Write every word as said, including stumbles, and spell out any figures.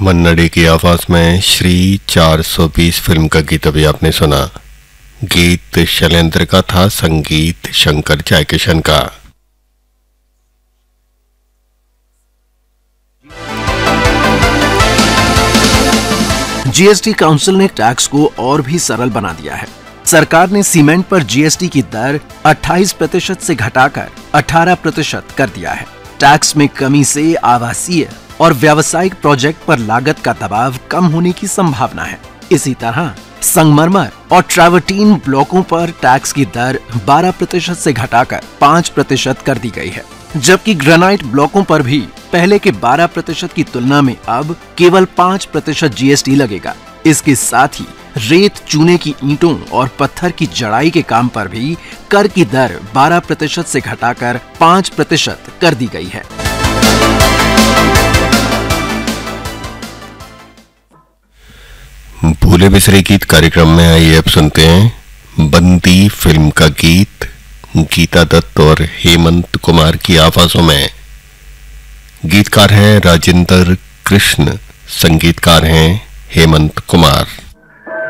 मन्नडे की आवाज में श्री चार सौ बीस फिल्म का गीत अभी आपने सुना। गीत शैलेंद्र का था, संगीत शंकर जयकिशन का। जीएसटी काउंसिल ने टैक्स को और भी सरल बना दिया है। सरकार ने सीमेंट पर जीएसटी की दर अट्ठाईस प्रतिशत से घटाकर अठारह प्रतिशत कर दिया है। टैक्स में कमी से आवासीय और व्यावसायिक प्रोजेक्ट पर लागत का दबाव कम होने की संभावना है। इसी तरह संगमरमर और ट्रैवर्टीन ब्लॉकों पर टैक्स की दर बारह प्रतिशत से घटाकर पाँच प्रतिशत कर दी गई है, जबकि ग्रेनाइट ब्लॉकों पर भी पहले के बारह प्रतिशत की तुलना में अब केवल पाँच प्रतिशत जीएसटी लगेगा। इसके साथ ही रेत, चूने की ईंटों और पत्थर की जड़ाई के काम पर भी कर की दर बारह प्रतिशत से घटाकर पाँच प्रतिशत कर दी गई है। भूले बिसरे गीत कार्यक्रम में आइए अब सुनते हैं बंदी फिल्म का गीत गीता दत्त और हेमंत कुमार की आवाजों में। गीतकार हैं राजेंद्र कृष्ण, संगीतकार हैं हेमंत कुमार।